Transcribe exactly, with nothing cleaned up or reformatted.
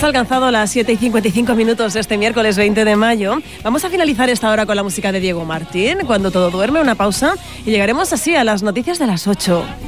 alcanzado las siete y cincuenta y cinco minutos de este miércoles veinte de mayo. Vamos a finalizar esta hora con la música de Diego Martín, Cuando todo duerme, una pausa, y llegaremos así a las noticias de las ocho.